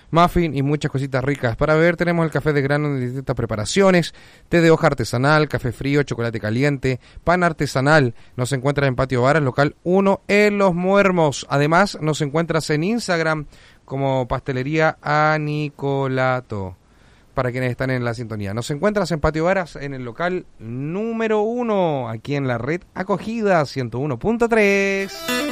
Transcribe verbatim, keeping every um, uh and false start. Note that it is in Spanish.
muffin y muchas cositas ricas. Para beber tenemos el café de grano de distintas preparaciones, té de hoja artesanal, café frío, chocolate caliente, pan artesanal. Nos encuentras en Patio Varas, local uno, en Los Muermos. Además, nos encuentras en Instagram como Pastelería Anicolato, para quienes están en la sintonía. Nos encuentras en Patio Varas, en el local número uno, aquí en la red Acogida ciento uno punto tres.